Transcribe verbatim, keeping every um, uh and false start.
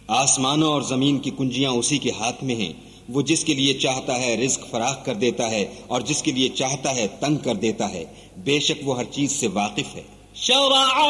आसमानों और जमीन की कुंजियां उसी के हाथ में हैं। वो जिसके लिए चाहता है रिज्क फराख कर देता है और जिसके लिए चाहता है तंग कर देता है। बेशक वो हर चीज से वाकिफ है।